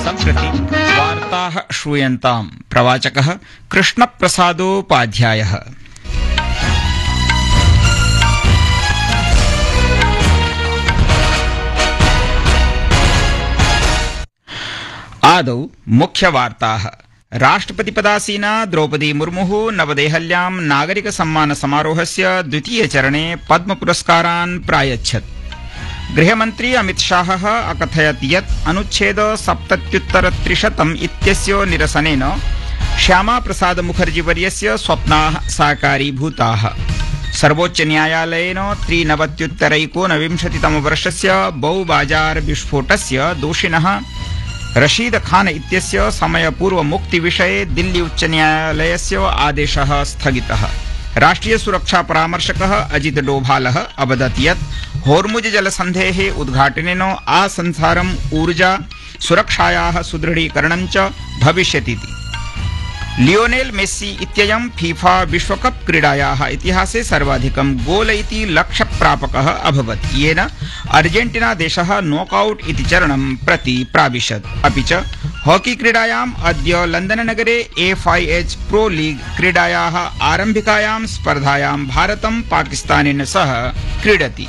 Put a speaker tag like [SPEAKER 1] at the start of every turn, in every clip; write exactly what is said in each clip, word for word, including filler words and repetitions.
[SPEAKER 1] सम्प्रति वार्ताः श्रूयन्ताम्। प्रवाचकः कृष्णप्रसादोपाध्यायः। आदौ मुख्यवार्ताः। राष्ट्रपतिपदासीना द्रौपदी मुर्मुः नवदेहल्यां नागरिक सम्मान समारोहस्य द्वितीयचरणे पद्मपुरस्कारान् प्रायच्छत्। गृहमन्त्री अमितशाहः अकथयत् यत् अनुच्छेद सप्तत्युत्तर त्रिशतम् इत्यस्य निरसनेन श्यामाप्रसाद मुखर्जीवर्यस्य स्वप्नाः साकारीभूताः। सर्वोच्चन्यायालयेन त्रिनवत्युत्तरैकोनविंशतितमवर्षस्य बौबाजार विस्फोटस्य दोषिणः रशीद खान इत्यस्य समयपूर्वमुक्तिविषये दिल्ली उच्चन्यायालयस्य आदेशः स्थगितः। राष्ट्रिय सुरक्षा परामर्शकः अजित डोभालः अवदत् यत् होर्मुज जलसन्धेः उद्घाटनेन आसंसारम् ऊर्जा सुरक्षायाः सुदृढीकरणं च भविष्यतीति। लियोनेल मेस्सी इत्ययं फीफा विश्वकप क्रीडायाः इतिहासे सर्वाधिकं गोल इति लक्ष्यप्रापकः अभवत्, येन अर्जेन्टिना देशः नॉकआउट इति चरणं प्रति प्राविशत्। अपि च हॉकी क्रीडायाम् अद्य लन्दननगरे F I H pro league क्रीडायाः आरम्भिकायां स्पर्धायां भारतं पाकिस्तानेन सह क्रीडति।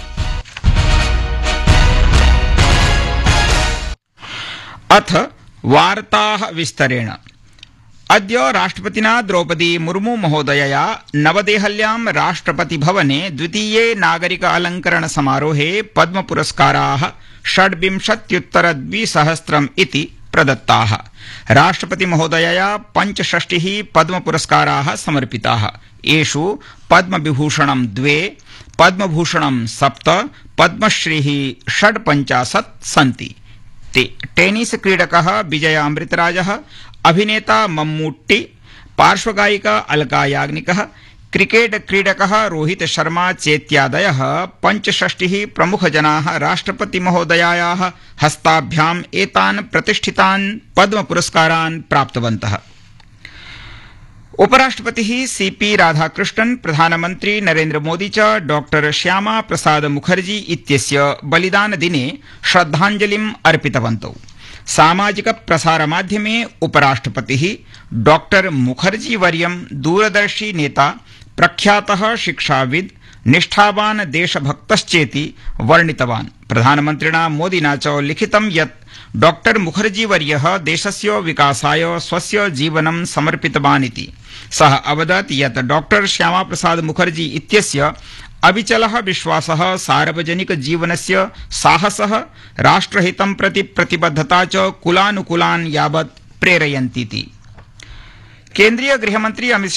[SPEAKER 1] अथ वार्ताः विस्तरेण। अद्य राष्ट्रपतिना द्रौपदी मुर्मू महोदयया नवदेहल्यां राष्ट्रपतिभवने द्वितीये नागरिक अलङ्करण समारोहे पद्मपुरस्काराः षड्विंशत्युत्तर द्विसहस्रम् इति प्रदत्ताः। राष्ट्रपति महोदयया पञ्चषष्टिः पद्मपुरस्काराः समर्पिताः। येषु पद्मविभूषणं द्वे, पद्मभूषणं सप्त, पद्मश्रीः षड्पञ्चाशत् सन्ति। टेनिस क्रीडकः विजय अमृतराजः, अभिनेता मम्मूट्टी, पार्श्वगायिका अलका याग्निकः, क्रिकेट क्रीडकः रोहित शर्मा चेत्यादयः पञ्चषष्टिः प्रमुखजनाः राष्ट्रपति महोदयायाः हस्ताभ्याम् एतान् प्रतिष्ठितान् पद्मपुरस्कारान् प्राप्तवन्तः। उपराष्ट्रपतिः सी पी राधाकृष्णन्, प्रधानमन्त्री नरेन्द्र मोदी च डॉक्टर श्यामा प्रसाद मुखर्जी इत्यस्य बलिदानदिने श्रद्धाञ्जलिम् अर्पितवन्तौ। सामाजिक प्रसारमाध्यमे उपराष्ट्रपतिः डॉक्टर मुखर्जी वर्यं दूरदर्शी नेता, प्रख्यातः शिक्षाविद्, निष्ठावान् देशभक्तश्चेति वर्णितवान्। प्रधानमन्त्रिणा मोदिना च लिखितं यत् डॉक्टर मुखर्जी वर्यः देशस्य विकासाय स्वस्य जीवनं समर्पितवान् इति। सः अवदत् यत् डॉक्टर श्यामाप्रसाद मुखर्जी इत्यस्य अविचलः विश्वासः, सार्वजनिक जीवनस्य साहसः, राष्ट्रहितं प्रति प्रतिबद्धता च कुलानुकुलान् यावत् प्रेरयन्तीति। केन्द्रीय गृहमन्त्री अमित